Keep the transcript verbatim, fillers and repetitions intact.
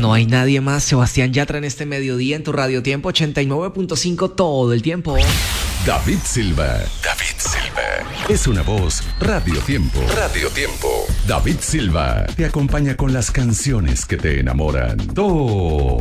No hay nadie más. Sebastián Yatra en este mediodía en tu Radio Tiempo ochenta y nueve punto cinco todo el tiempo. David Silva. David Silva. Es una voz Radio Tiempo. Radio Tiempo. David Silva te acompaña con las canciones que te enamoran. Todo